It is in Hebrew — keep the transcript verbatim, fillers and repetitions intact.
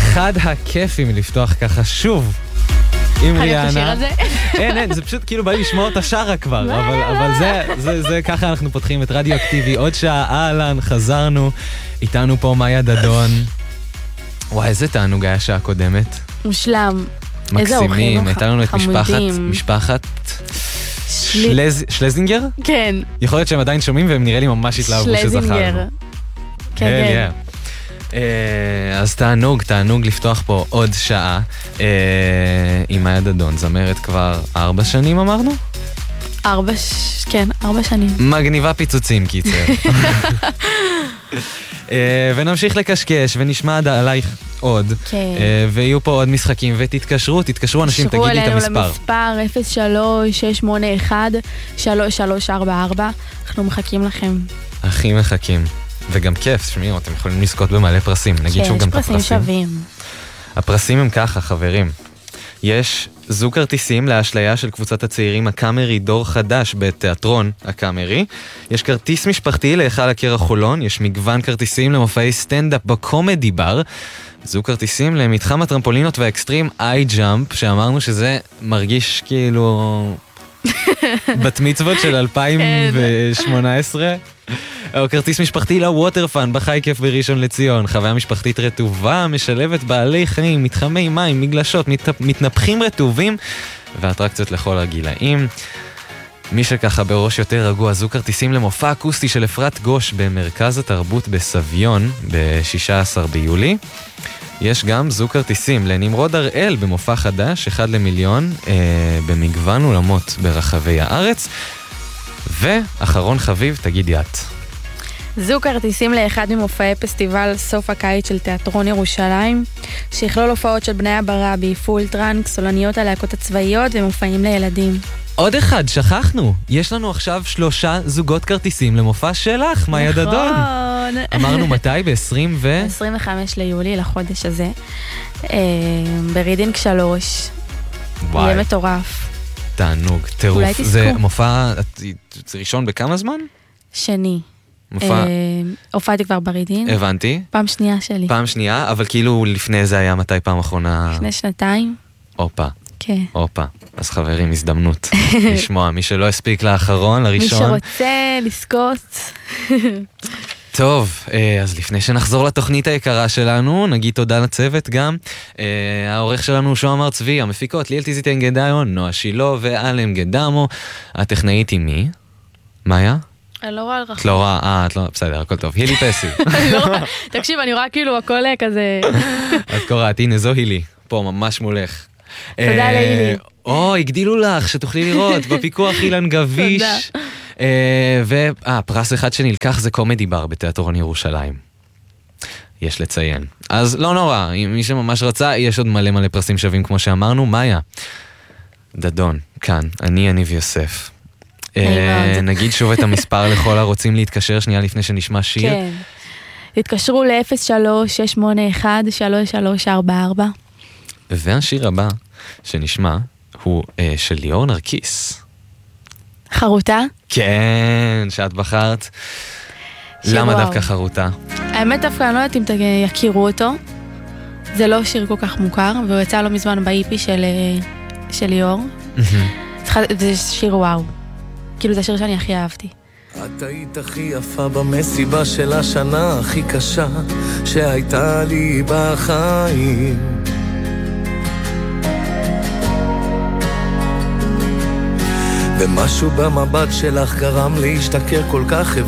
אחד הכיפים לפתוח ככה שוב עם ריאנה. אין, אין, זה פשוט כאילו בא לי לשמוע אותה שרה כבר, אבל, אבל זה, זה, זה ככה אנחנו פותחים את רדיו אקטיבי. עוד שעה, אהלן, חזרנו, איתנו פה מאיה דדון. וואי, איזה תענוג היה שעה קודמת. מושלם. מקסימים, הייתה לנו את משפחת, משפחת שלז, שלזינגר? כן. יכול להיות שהם עדיין שומעים והם נראה לי ממש התלהבו שזכרנו. שלזינגר. כן, כן. אז תענוג, תענוג לפתוח פה עוד שעה עם מאיה דדון, זמרת כבר ארבע שנים אמרנו? ארבע, כן, ארבע שנים. מגניבה פיצוצים קיצר. ונמשיך לקשקש ונשמע עלייך עוד, ויהיו פה עוד משחקים, ותתקשרו, תתקשרו אנשים, תגידי את המספר. תקשרו אלינו למספר אפס שלוש שש שמונה אחד שלוש שלוש ארבע ארבע, אנחנו מחכים לכם. הכי מחכים. וגם כיף, שמיעו, אתם יכולים לזכות במלא פרסים. נגיד שוב גם את הפרסים. יש פרסים שווים. הפרסים הם ככה, חברים. יש זוג כרטיסים להשליה של קבוצת הצעירים הקאמרי דור חדש בתיאטרון הקאמרי. יש כרטיס משפחתי להיכל הקיר החולון. יש מגוון כרטיסים למופעי סטנדאפ בקומדי בר. זוג כרטיסים למתחם הטרמפולינות והאקסטרים איי ג'אמפ, שאמרנו שזה מרגיש כאילו בת מצוות של אלפיים ושמונה עשרה. או כרטיס משפחתי לווטרפן בחי כיף בראשון לציון, חוויה משפחתית רטובה, משלבת בעלי חיים, מתחמי מים, מגלשות, מת... מתנפחים רטובים ואטרקציות לכל הגילאים. מי שככה בראש יותר רגוע, זו כרטיסים למופע אקוסטי של אפרת גוש במרכז התרבות בסביון ב-שישה עשר ביולי. יש גם זו כרטיסים לנמרוד הראל במופע חדש, אחד למיליון, אה, במגוון אולמות ברחבי הארץ. ואחרון חביב, תגידי את. זו כרטיסים לאחד ממופעי פסטיבל סוף הקיץ של תיאטרון ירושלים, שיכלול הופעות של בני הברבי, פול טרנק, סולניות הלהקות הצבאיות ומופעים לילדים. עוד אחד, שכחנו. יש לנו עכשיו שלושה זוגות כרטיסים למופע שלך, מאיה דדון. נכון. אמרנו מתי? ב-עשרים ו... עשרים וחמישה ליולי, לחודש הזה. ברידינג שלוש. וואי. יהיה מטורף. תענוג, טירוף. זה מופע ראשון בכמה זמן? שני. מופע... הופעתי כבר ברידינג. הבנתי. פעם שנייה שלי. פעם שנייה, אבל כאילו לפני זה היה מתי פעם אחרונה? לפני שנתיים. אופה. כן. אופה. אז חברים, הזדמנות לשמוע. מי שלא הספיק לאחרון, לראשון. מי שרוצה לזכות. טוב, אז לפני שנחזור לתוכנית היקרה שלנו, נגיד תודה לצוות גם. העורך שלנו הוא שוהם הר צבי, המפיקות ליאל טיזיטן גדאיון, נועה שילה ואלם גדאמו. הטכנאית היא מי? מאיה? אני לא רואה על רחוק. את לא רואה, אה, את לא, בסדר, הכל טוב. הילי פסי. תקשיב, אני רואה כאילו הכל כזה... את קוראת, הנה זו הילי, פה ממש מולך. תודה להילי. או, הגדילו לך, שתוכלי לראות, בפיקוח אילן גביש. ופרס אחד שנלקח זה קומדי בר בתיאטרון ירושלים. יש לציין. אז לא נורא, מי שממש רצה, יש עוד מלא מלא פרסים שווים כמו שאמרנו. מאיה דדון, כאן, אני יניב יוסף. נגיד שוב את המספר לכל הרוצים להתקשר שנייה לפני שנשמע שיר. כן. תתקשרו ל-אפס שלוש שש שמונה אחד שלוש שלוש ארבע ארבע. והשיר הבא שנשמע הוא של ליאור נרקיס. חרוטה? כן, שאת בחרת. למה דווקא חרוטה? האמת דווקא אני לא יודעת אם יכירו אותו. זה לא שיר כל כך מוכר, והוא יצא לא מזמן באיפי של ליאור. זה שיר וואו. כאילו זה שיר שאני הכי אהבתי. את היית הכי יפה במסיבה של השנה הכי קשה שהייתה לי בחיים. ומשהו במבט שלך גרם להשתכר כל כך